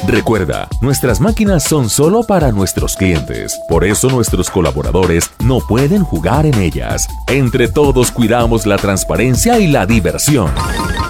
Recuerda, nuestras máquinas son solo para nuestros clientes. Por eso nuestros colaboradores no pueden jugar en ellas. Entre todos cuidamos la transparencia y la diversión.